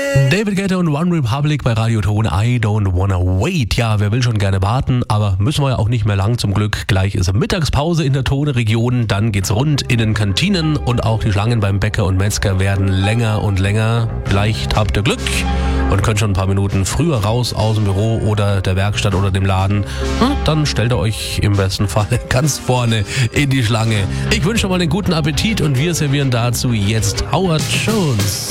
David Guetta und One Republic bei Radio Ton. I don't wanna wait. Ja, wer will schon gerne warten, aber müssen wir ja auch nicht mehr lang zum Glück. Gleich ist Mittagspause in der Tone-Region, dann geht's rund in den Kantinen und auch die Schlangen beim Bäcker und Metzger werden länger und länger. Vielleicht habt ihr Glück und könnt schon ein paar Minuten früher raus aus dem Büro oder der Werkstatt oder dem Laden. Dann stellt ihr euch im besten Fall ganz vorne in die Schlange. Ich wünsche mal einen guten Appetit und wir servieren dazu jetzt Howard Jones.